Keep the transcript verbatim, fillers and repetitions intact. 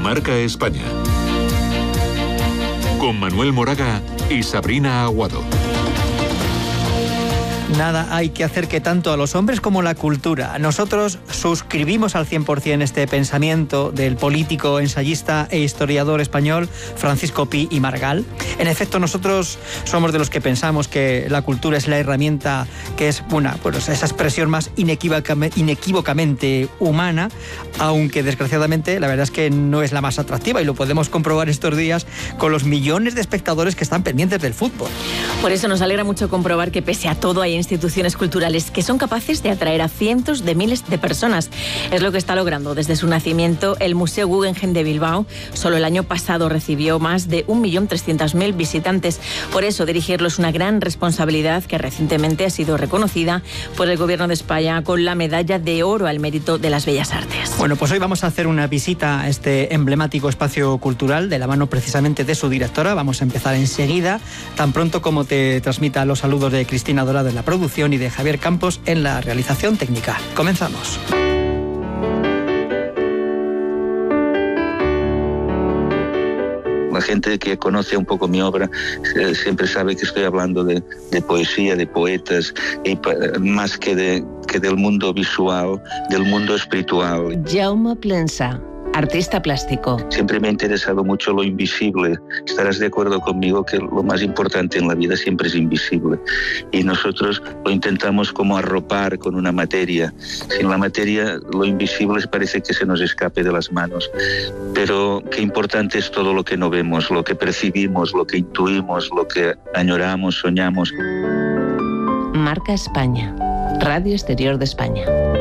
Marca España. Con Manuel Moraga y Sabrina Aguado. Nada hay que hacer que tanto a los hombres como la cultura. Nosotros suscribimos al cien por ciento este pensamiento del político, ensayista e historiador español Francisco Pi y Margall. En efecto, nosotros somos de los que pensamos que la cultura es la herramienta que es una, pues, esa expresión más inequívocamente, inequívocamente humana, aunque desgraciadamente la verdad es que no es la más atractiva, y lo podemos comprobar estos días con los millones de espectadores que están pendientes del fútbol. Por eso nos alegra mucho comprobar que pese a todo hay instituciones culturales que son capaces de atraer a cientos de miles de personas. Es lo que está logrando desde su nacimiento el Museo Guggenheim de Bilbao. Solo el año pasado recibió más de un millón trescientos mil visitantes. Por eso dirigirlo es una gran responsabilidad que recientemente ha sido reconocida por el Gobierno de España con la Medalla de Oro al Mérito de las Bellas Artes. Bueno, pues hoy vamos a hacer una visita a este emblemático espacio cultural de la mano precisamente de su directora. Vamos a empezar enseguida, tan pronto como te transmita los saludos de Cristina Dorado en la producción y de Javier Campos en la realización técnica. Comenzamos. La gente que conoce un poco mi obra eh, siempre sabe que estoy hablando de, de poesía, de poetas, y pa, más que, de, que del mundo visual, del mundo espiritual. Jaume Plensa, artista plástico. Siempre me ha interesado mucho lo invisible. Estarás de acuerdo conmigo que lo más importante en la vida siempre es invisible. Y nosotros lo intentamos como arropar con una materia. Sin la materia, lo invisible parece que se nos escape de las manos. Pero qué importante es todo lo que no vemos, lo que percibimos, lo que intuimos, lo que añoramos, soñamos. Marca España, Radio Exterior de España.